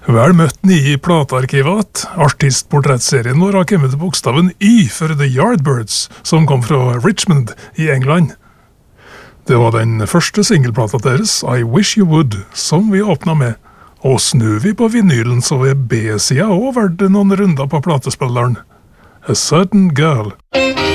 Vel møtt i platearkivet. Artistportrettserien vår har kommet til bokstaven Y for The Yardbirds, som kom fra Richmond i England. Det var den første singelplata deres, I Wish You Would, som vi åpna med. Og snur vi på vinylen, så er B-sida også verdt noen runder på platespilleren. A Certain Girl.